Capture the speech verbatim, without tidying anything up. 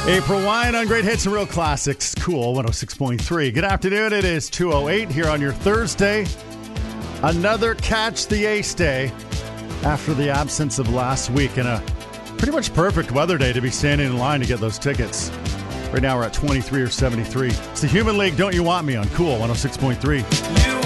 April Wine on Great Hits and Real Classics. Cool, one oh six point three. Good afternoon. It is two oh eight here on your Thursday. Another Catch the Ace Day after the absence of last week, and a pretty much perfect weather day to be standing in line to get those tickets. Right now we're at twenty-three or seventy-three. It's the Human League, Don't You Want Me on Cool one oh six point three. You